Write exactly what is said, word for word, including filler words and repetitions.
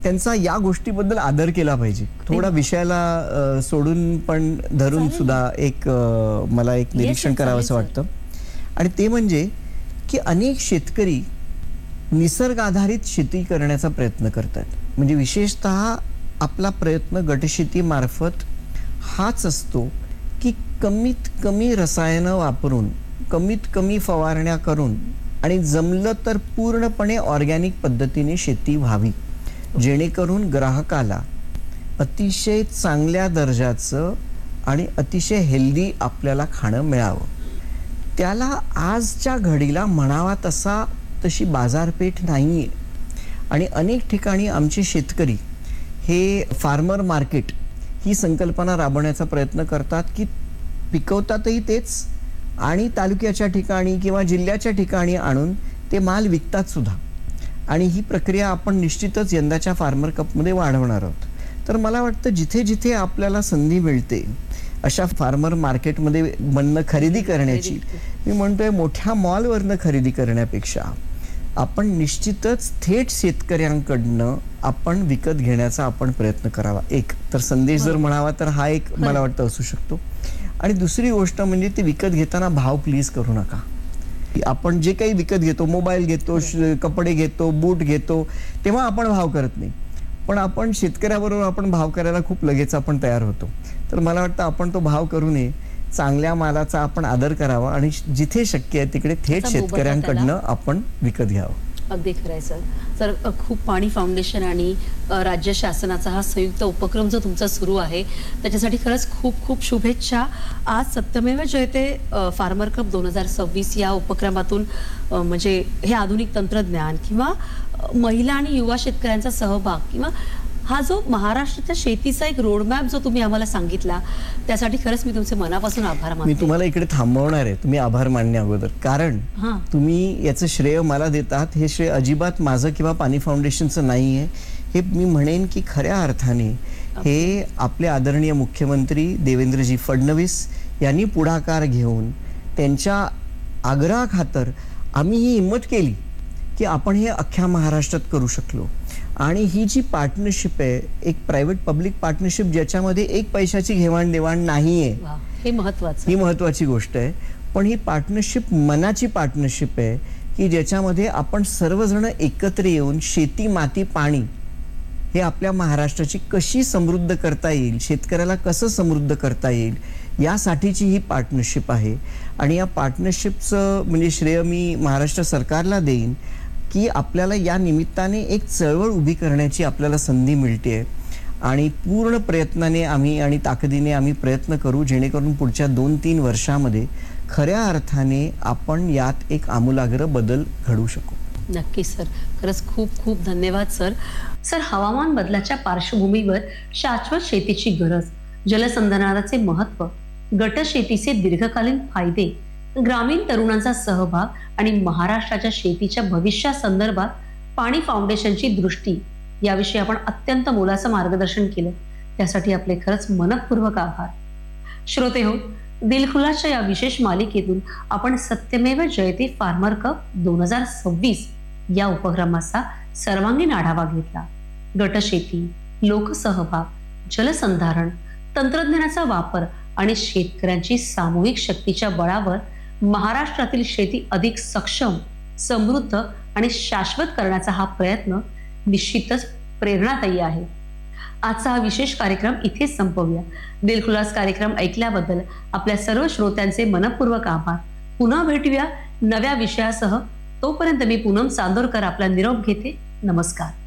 त्यांचा या गोष्टीबद्दल आदर केला पाहिजे. थोडा विषयाला सोडून पण धरून सुद्धा एक मला एक निरीक्षण करावं असं वाटतं. आणि ते म्हणजे की अनेक शेतकरी निसर्ग आधारित शेती करण्याचा प्रयत्न करतात. म्हणजे विशेषतः आपला प्रयत्न गटशेती मार्फत हाच असतो की कमीत कमी रसायनं वापरून, कमीत कमी फवारण्या करून आणि जमलं तर पूर्णपणे ऑर्गॅनिक पद्धतीने शेती व्हावी, जेणेकरून ग्राहकाला अतिशय चांगल्या दर्जाचं आणि अतिशय हेल्दी आपल्याला खाणं मिळावं. त्याला आजच्या घडीला म्हणावा तसा तशी बाजारपेठ नाहीये. आणि अनेक ठिकाणी आमचे शेतकरी हे फार्मर मार्केट ही संकल्पना राबवण्याचा प्रयत्न करतात की पिकवतातही तेच आणि तालुक्याच्या ठिकाणी किंवा जिल्ह्याच्या ठिकाणी आणून ते माल विकतात सुद्धा. आणि ही प्रक्रिया आपण निश्चितच यंदाच्या फार्मर कपमध्ये वाढवणार आहोत. तर मला वाटतं जिथे जिथे आपल्याला संधी मिळते अशा फार्मर मार्केटमध्ये बनणं खरेदी करण्याची, मी म्हणतोय मोठ्या मॉलवरनं खरेदी करण्यापेक्षा आपण निश्चितच थेट शेतकऱ्यांकडनं आपण विकत घेण्याचा आपण प्रयत्न करावा. एक तर संदेश जर म्हणावा तर हा एक मला वाटतं असू शकतो. आणि दुसरी गोष्ट म्हणजे ते विकत घेताना भाव प्लीज करू नका. आपण जे काही विकत घेतो, मोबाईल घेतो, कपडे घेतो, बूट घेतो, तेव्हा आपण भाव करत नाही. पण आपण शेतकऱ्याबरोबर आपण भाव करायला खूप लगेच आपण तयार होतो. तर मला वाटतं आपण तो भाव करू नये, चांगल्या मालाचा आपण आदर करावा आणि जिथे शक्य आहे तिकडे थेट शेतकऱ्यांकडनं आपण विकत घ्यावं. अगदी खरं आहे सर. सर खूप पाणी फाउंडेशन आणि राज्य शासनाचा हा संयुक्त उपक्रम जो तुमचा सुरू आहे त्याच्यासाठी खरंच खूप खूप शुभेच्छा. आज सत्यमेव जयते फार्मर कप दोन हजार सव्वीस या उपक्रमातून म्हणजे हे आधुनिक तंत्रज्ञान किंवा महिला आणि युवा शेतकऱ्यांचा सहभाग किंवा हा जो महाराष्ट्राच्या शेतीचा एक रोडमॅप जो तुम्ही आम्हाला सांगितला त्यासाठी खरंच मी तुमचे मनापासून आभार मानते. मी तुम्हाला इकडे थांबवणार आहे तुम्ही आभार मानण्या अगोदर, कारण तुम्ही याचं श्रेय मला देतात. हे श्रेय अजिबात माझं किंवा पाणी फाउंडेशनचं नाही आहे. हे मी म्हणेन की खऱ्या अर्थाने हे आपले आदरणीय मुख्यमंत्री देवेंद्रजी फडणवीस यांनी पुढाकार घेऊन त्यांच्या आग्रहाखातर आम्ही ही हिंमत केली की आपण हे अख्ख्या महाराष्ट्रात करू शकलो. आणि ही जी पार्टनरशिप आहे एक प्रायव्हेट पब्लिक पार्टनरशिप ज्याच्यामध्ये एक पैशाची घेवाणदेवाण नाहीये, हे महत्त्वाचं ही महत्त्वाची गोष्ट आहे. पण ही पार्टनरशिप मनाची पार्टनरशिप आहे की ज्याच्यामध्ये आपण सर्वजण एकत्र येऊन शेती, माती, पाणी हे आपल्या महाराष्ट्राची कशी समृद्ध करता येईल, शेतकऱ्याला कसं समृद्ध करता येईल यासाठीची ही पार्टनरशिप आहे. आणि या पार्टनरशिपचं म्हणजे श्रेय मी महाराष्ट्र सरकारला देईन की आपल्याला या निमित्ताने एक चळवळ उभी करण्याची आपल्याला संधी मिळते. आणि पूर्ण प्रयत्नाने आम्ही आणि ताकदीने आम्ही प्रयत्न करू जेणेकरून पुढच्या दोन तीन वर्षामध्ये खऱ्या अर्थाने आपण यात एक आमूलाग्र बदल घडवू शकू. नक्की सर. खरंच खूप खूप धन्यवाद सर. सर हवामान बदलाच्या पार्श्वभूमीवर शाश्वत शेतीची गरज, जलसंधारणाचे महत्त्व, गटशेतीचे दीर्घकालीन फायदे, ग्रामीण तरुणांचा सहभाग आणि महाराष्ट्राच्या शेतीच्या भविष्यासंदर्भात पाणी फाउंडेशनची दृष्टी याविषयी आपण अत्यंत मोलाचं मार्गदर्शन केलं. त्यासाठी आपले खरंच मनपूर्वक आभार. श्रोते हो, दिलखुलासच्या या विशेष मालिकेतून आपण सत्यमेव जयते फार्मर कप दोन हजार सव्वीस या उपक्रमाचा सर्वांगीण आढावा घेतला. गटशेती, लोकसहभाग, जलसंधारण, तंत्रज्ञानाचा वापर आणि शेतकऱ्यांची सामूहिक शक्तीच्या बळावर महाराष्ट्रातील शेती अधिक सक्षम, समृद्ध आणि शाश्वत करण्याचा हा प्रयत्न निश्चितच प्रेरणादायी आहे. आजचा हा विशेष कार्यक्रम इथेच संपवूया. दिलखुलास कार्यक्रम ऐकल्याबद्दल आपल्या सर्व श्रोत्यांचे मनपूर्वक आभार. पुन्हा भेटूया नव्या विषयासह. तोपर्यंत मी पूनम चांदोरकर आपला निरोप घेते. नमस्कार.